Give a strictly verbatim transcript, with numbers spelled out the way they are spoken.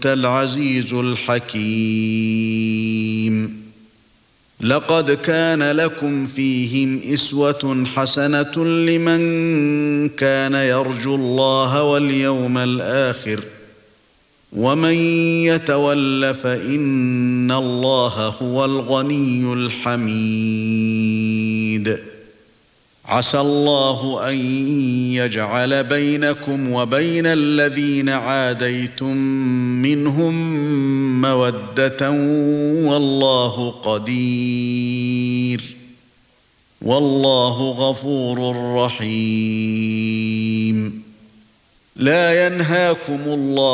وأنت العزيز الحكيم. لقد كان لكم فيهم أسوة حسنة لمن كان يرجو الله واليوم الآخر ومن يتول فإن الله هو الغني الحميد. عسى الله أن يجعل بينكم وبين الذين عاديتم منهم مودة والله قدير والله غفور رحيم. لا ينهاكم الله